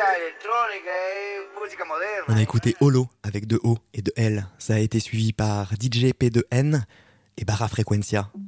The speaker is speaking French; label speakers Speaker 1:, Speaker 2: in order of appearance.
Speaker 1: On a écouté Holo avec 2 O et 2 L. Ça a été suivi par DJ P2N et Barra Frequencia.